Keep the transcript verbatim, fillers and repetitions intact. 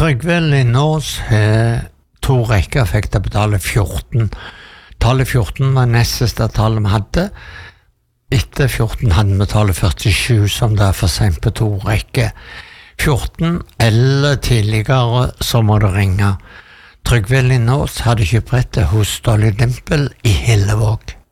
Trygve Lindås har to rekker, fikk det betale fjorten. Tallet fjorten var nest siste tallet vi hadde. Etter fjorten hadde vi tallet førtisju, som det er for sent på to rekker. fjorten eller tidligere, så må det ringe. Trygve Lindås hadde kjøpt brettet hos Dolly Dimpel i Hillevåg.